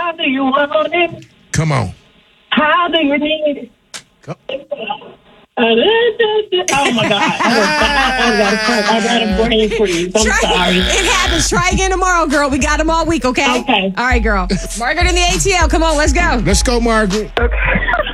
How do you want it? Come on. How do you need it? Oh my God. I got a brain freeze. I'm sorry. It happens. Try again tomorrow, girl. We got them all week, okay? Okay. All right, girl. Margaret in the ATL. Come on, let's go. Let's go, Margaret. Okay.